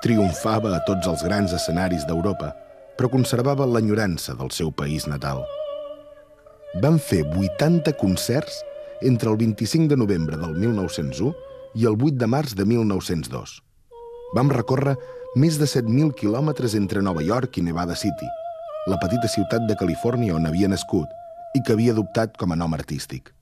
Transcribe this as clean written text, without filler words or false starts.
Triomfava a tots els grans escenaris d'Europa, però conservava l'enyorança del seu país natal. Van fer 80 concerts entre el 25 de novembre del 1901 i el 8 de març de 1902. Vam recórrer més de 7.000 quilòmetres entre Nova York i Nevada City, la petita ciutat de Califòrnia on havia nascut i que havia adoptat com a nom artístic.